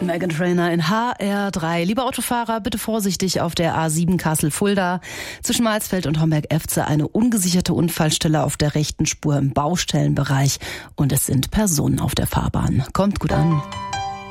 Meghan Trainor in HR3. Lieber Autofahrer, bitte vorsichtig auf der A7 Kassel-Fulda. Zwischen Marsfeld und Homberg-Efze eine ungesicherte Unfallstelle auf der rechten Spur im Baustellenbereich. Und es sind Personen auf der Fahrbahn. Kommt gut an.